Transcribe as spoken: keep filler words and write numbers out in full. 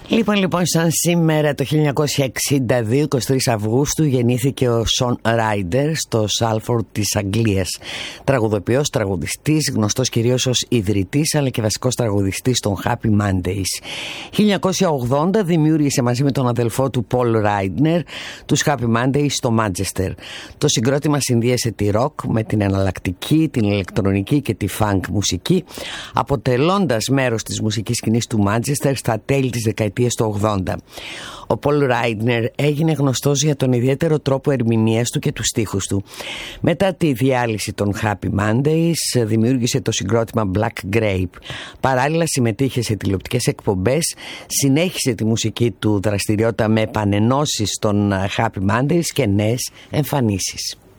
Λοιπόν, λοιπόν, σαν σήμερα το χίλια εννιακόσια εξήντα δύο, είκοσι τρεις Αυγούστου, γεννήθηκε ο Σον Ράιντερ στο Σάλφορντ της Αγγλίας. Τραγουδοποιός, τραγουδιστής, γνωστός κυρίως ως ιδρυτής αλλά και βασικός τραγουδιστής των Happy Mondays. χίλια εννιακόσια ογδόντα δημιούργησε μαζί με τον αδελφό του Πολ Ράιντερ τους Happy Mondays στο Μάντσεστερ. Το συγκρότημα συνδύασε τη ροκ με την εναλλακτική, την ηλεκτρονική και τη funk μουσική, αποτελώντας μέρος της μουσικής σκηνής του Μάντσεστερ στα τέλη της δεκαετίας του ογδόντα. Ο Πολ Ράιντερ έγινε γνωστός για τον ιδιαίτερο τρόπο ερμηνείας του και τους στίχους του. Μετά τη διάλυση των Happy Mondays δημιούργησε το συγκρότημα Black Grape. Παράλληλα συμμετείχε σε τηλεοπτικές εκπομπές, συνέχισε τη μουσική του δραστηριότητα με επανενώσεις των Happy Mondays και νέες εμφανίσεις.